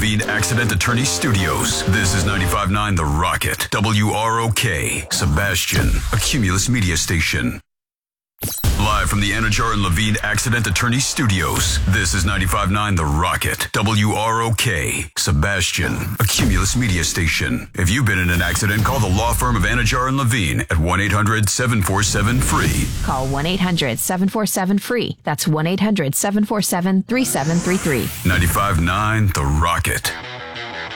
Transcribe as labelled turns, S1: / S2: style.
S1: Levine Accident Attorney Studios. This is 95.9 The Rocket. WROK, Sebastian, a Cumulus media station. Live from the Anajar and Levine Accident Attorney Studios. This is 95.9 The Rocket. WROK, Sebastian, a Cumulus media station. If you've been in an accident, call the law firm of Anajar and Levine at 1-800-747-FREE.
S2: Call 1-800-747-FREE. That's 1-800-747-3733.
S1: 95.9 The Rocket.